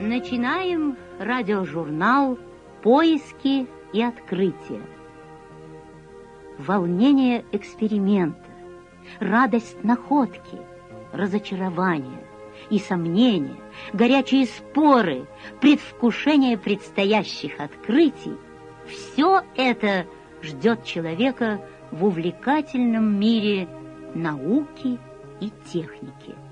Начинаем радиожурнал «Поиски и открытия». Волнение эксперимента, радость находки, разочарование и сомнения, горячие споры, предвкушение предстоящих открытий — все это ждет человека в увлекательном мире науки и техники.